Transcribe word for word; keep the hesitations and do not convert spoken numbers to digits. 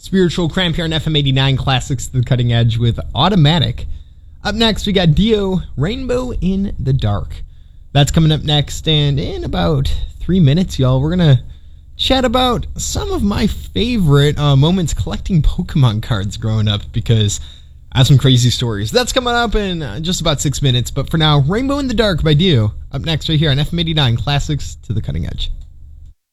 Spiritual Cramp here on F M eighty-nine Classics to the Cutting Edge with Automatic. Up next, we got Dio, Rainbow in the Dark. That's coming up next, and in about three minutes, y'all, we're going to chat about some of my favorite uh, moments collecting Pokemon cards growing up, because I have some crazy stories. That's coming up in uh, just about six minutes, but for now, Rainbow in the Dark by Dio. Up next right here on F M eighty-nine Classics to the Cutting Edge.